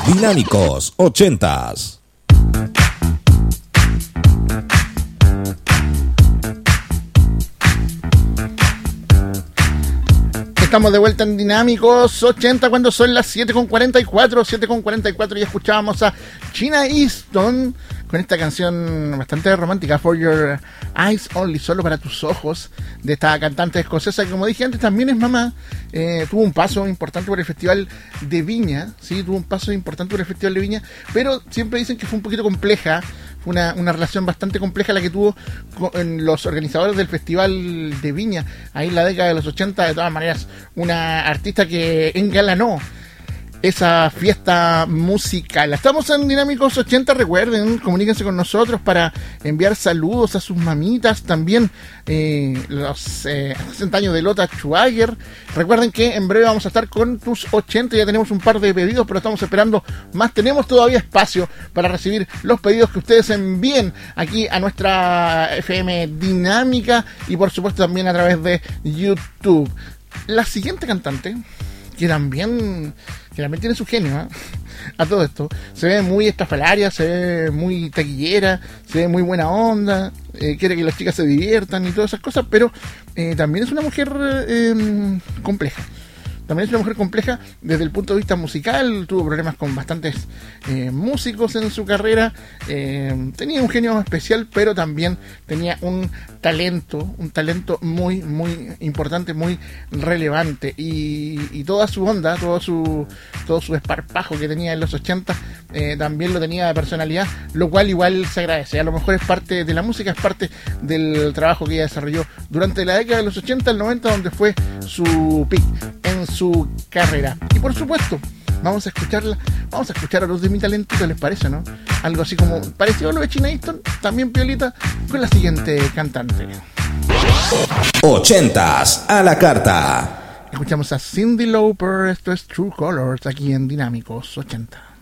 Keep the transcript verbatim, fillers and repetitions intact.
Dinámicos ochentas. Estamos de vuelta en Dinámicos ochenta cuando son las siete con cuarenta y cuatro, siete con cuarenta y cuatro, y escuchábamos a China Easton con esta canción bastante romántica, For Your Eyes Only, solo para tus ojos, de esta cantante escocesa que, como dije antes, también es mamá. Eh, tuvo un paso importante por el Festival de Viña, sí, tuvo un paso importante por el Festival de Viña, pero siempre dicen que fue un poquito compleja. Una, una relación bastante compleja la que tuvo con los organizadores del Festival de Viña, ahí en la década de los ochenta. De todas maneras, una artista que engalanó esa fiesta musical. Estamos en Dinámicos ochenta, recuerden, comuníquense con nosotros para enviar saludos a sus mamitas, también eh, los eh, sesenta años de Lota Schwager. Recuerden que en breve vamos a estar con tus ochenta, ya tenemos un par de pedidos, pero estamos esperando más, tenemos todavía espacio para recibir los pedidos que ustedes envíen aquí a nuestra F M Dinámica y por supuesto también a través de YouTube. La siguiente cantante, que también, que también tiene su genio, ¿eh? A todo esto, se ve muy estrafalaria, se ve muy taquillera, se ve muy buena onda, eh, quiere que las chicas se diviertan y todas esas cosas, pero eh, también es una mujer eh, compleja. También es una mujer compleja desde el punto de vista musical, tuvo problemas con bastantes eh, músicos en su carrera, eh, tenía un genio especial, pero también tenía un talento, un talento muy, muy importante, muy relevante, y, y toda su onda, todo su, todo su esparpajo que tenía en los ochenta, eh, también lo tenía de personalidad, lo cual igual se agradece. A lo mejor es parte de la música, es parte del trabajo que ella desarrolló durante la década de los ochenta, el noventa, donde fue su pick en su carrera. Y por supuesto, vamos a escucharla, vamos a escuchar a los de Mi Talento, ¿qué les parece, no? Algo así como parecido a lo de China Easton, también piolita, con la siguiente cantante. Ochentas a la carta. Escuchamos a Cyndi Lauper, esto es True Colors, aquí en Dinámicos ochenta.